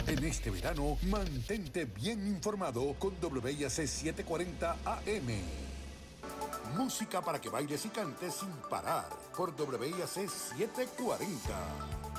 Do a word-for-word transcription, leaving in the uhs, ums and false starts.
En este verano, mantente bien informado con W I A C setecientos cuarenta A M. Música para que bailes y cantes sin parar por W I A C setecientos cuarenta.